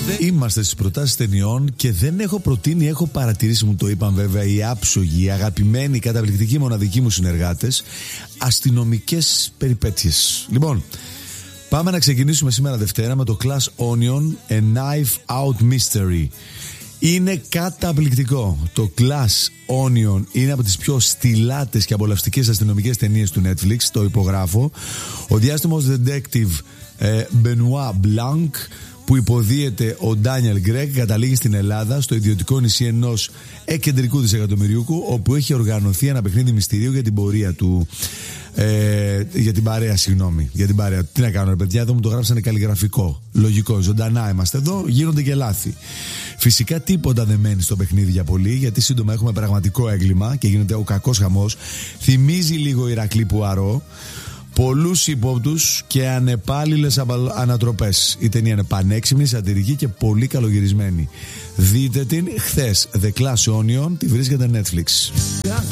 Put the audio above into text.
Είμαστε στις προτάσεις ταινιών και δεν έχω προτείνει, έχω παρατηρήσει, μου το είπαν βέβαια οι άψογοι, οι αγαπημένοι, καταπληκτικοί, μοναδικοί μου συνεργάτες, αστυνομικές περιπέτειες. Λοιπόν, πάμε να ξεκινήσουμε σήμερα Δευτέρα με το Glass Onion, A Knife Out Mystery. Είναι καταπληκτικό. Το Glass Onion είναι από τις πιο στιλάτες και απολαυστικές αστυνομικές ταινίες του Netflix, το υπογράφω. Ο διάστημος detective Benoit Blanc, που υποδίεται ο Ντάνιελ Γκρέγκ, καταλήγει στην Ελλάδα, στο ιδιωτικό νησί ενός εκεντρικού δισεκατομμυριούχου, όπου έχει οργανωθεί ένα παιχνίδι μυστηρίου για την πορεία του. Για την παρέα, συγγνώμη. Για την παρέα. Τι να κάνω, ρε παιδιά, εδώ μου το γράψανε καλλιγραφικό. Λογικό, ζωντανά είμαστε εδώ, γίνονται και λάθη. Φυσικά τίποτα δεν μένει στο παιχνίδι για πολύ, γιατί σύντομα έχουμε πραγματικό έγκλημα και γίνεται ο κακός χαμός. Θυμίζει λίγο Ηρακλή Πουαρό. Πολλούς υπόπτους και ανεπάλληλες ανατροπές. Η ταινία είναι πανέξιμη, σατυρική και πολύ καλογυρισμένη. Δείτε την χθες. The Glass Onion, τη βρίσκεται Netflix.